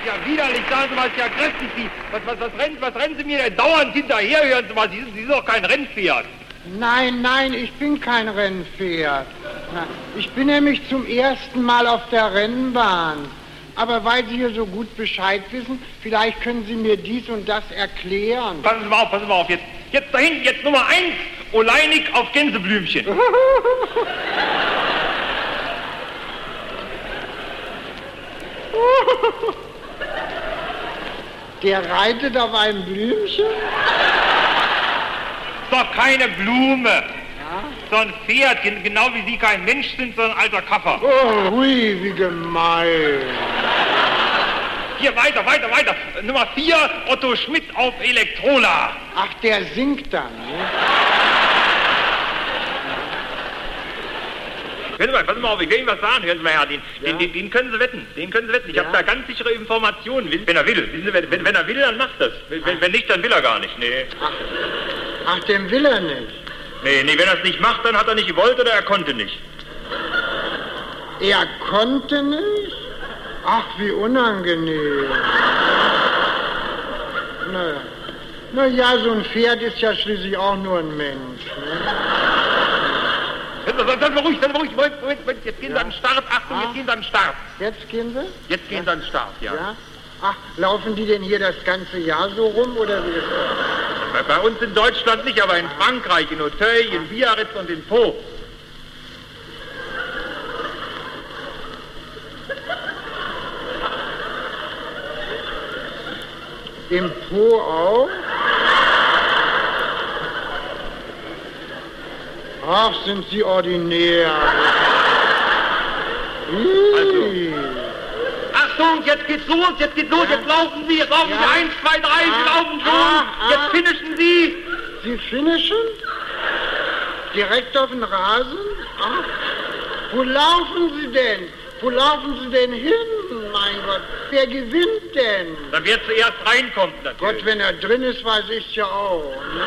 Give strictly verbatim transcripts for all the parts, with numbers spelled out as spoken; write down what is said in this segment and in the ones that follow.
ja widerlich, sagen Sie mal, ist ja grässlich. Sie, was, was, was, rennen, was rennen Sie mir denn dauernd hinterher, hören Sie mal, Sie sind, Sie sind doch kein Rennpferd. Nein, nein, ich bin kein Rennpferd. Na, ich bin nämlich zum ersten Mal auf der Rennbahn. Aber weil Sie hier so gut Bescheid wissen, vielleicht können Sie mir dies und das erklären. Passen Sie mal auf, passen Sie mal auf, jetzt, jetzt da hinten, jetzt Nummer eins, Oleinik auf Gänseblümchen. Der reitet auf einem Blümchen? Ist doch keine Blume. Ja? So ein Pferd, genau wie Sie kein Mensch sind, sondern ein alter Kaffer. Oh, hui, wie gemein. Hier, weiter, weiter, weiter. Nummer vier, Otto Schmidt auf Elektrola. Ach, der singt dann, ne? Hören Sie mal, passen Sie mal auf, ich will Ihnen was sagen, hören Sie mal her, den, ja? den, den, den können Sie wetten, den können Sie wetten. Ich ja? habe da ganz sichere Informationen, wenn er will. Wissen Sie, wenn, wenn er will, dann macht das. Wenn, wenn nicht, dann will er gar nicht, nee. Ach, ach, den will er nicht. Nee, nee, wenn er es nicht macht, dann hat er nicht gewollt oder er konnte nicht. Er konnte nicht? Ach, wie unangenehm. Naja, na ja, so ein Pferd ist ja schließlich auch nur ein Mensch, ne? Seien Sie ruhig, seien Sie ruhig, Moment, Moment, Moment, jetzt gehen ja? Sie an den Start, Achtung, ah. jetzt gehen Sie an den Start. Jetzt gehen Sie? Jetzt gehen ja. Sie an den Start, ja. ja. Ach, laufen die denn hier das ganze Jahr so rum, oder wie ist das? Bei, bei uns in Deutschland nicht, aber in Frankreich, in Auteuil, in Biarritz und in Pau. Im Po auch? Ach, sind Sie ordinär. Also. Achtung, jetzt geht's los, jetzt geht's los, ja. jetzt laufen Sie, jetzt laufen ja. Sie, eins, zwei, drei, ah, Sie laufen schon, ah, ah. jetzt finishen Sie. Sie finishen? Direkt auf den Rasen? Ach, wo laufen Sie denn? Wo laufen Sie denn hin? Mein Gott, wer gewinnt denn? Dann wird zuerst reinkommt natürlich. Gott, wenn er drin ist, weiß ich's ja auch. Ne?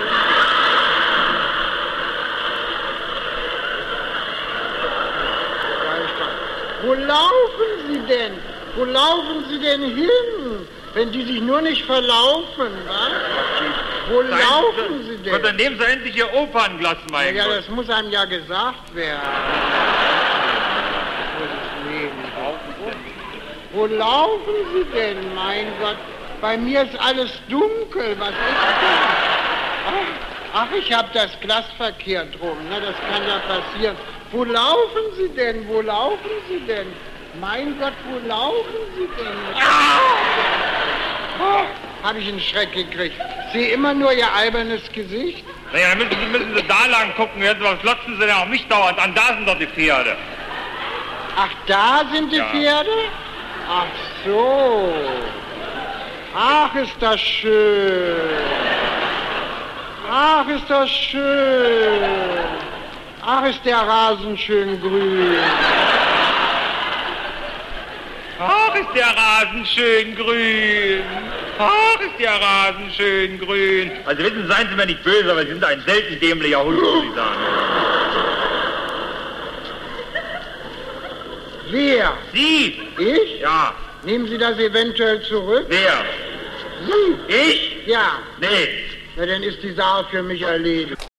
Wo laufen Sie denn? Wo laufen Sie denn hin? Wenn die sich nur nicht verlaufen, was? Wo Nein, laufen Sie denn? Und dann nehmen Sie endlich Ihr Opernglas, mein Ja, Gott. das muss einem ja gesagt werden. Wo laufen Sie denn, mein Gott? Bei mir ist alles dunkel, was ist denn? Ach, ach ich habe das Glas verkehrt rum, ne? Das kann ja passieren. Wo laufen Sie denn? Wo laufen Sie denn? Mein Gott, wo laufen Sie denn? Oh, habe ich einen Schreck gekriegt. Sehe immer nur Ihr albernes Gesicht. Naja, dann müssen Sie, müssen Sie da lang gucken. Hören Sie, was glotzen Sie denn auf mich dauernd an? Da sind doch die Pferde. Ach, da sind die ja. Pferde? Ach so. Ach, ist das schön. Ach, ist das schön. Ach, ist der Rasen schön grün. Ach, ist der Rasen schön grün. Ach, ist der Rasen schön grün. Also wissen Sie, seien Sie mir nicht böse, aber Sie sind ein selten dämlicher Hund, muss ich sagen. Wer? Sie. Ich? Ja. Nehmen Sie das eventuell zurück? Wer? Sie. Ich? Ja. Nee. Na, dann ist die Sache für mich erledigt.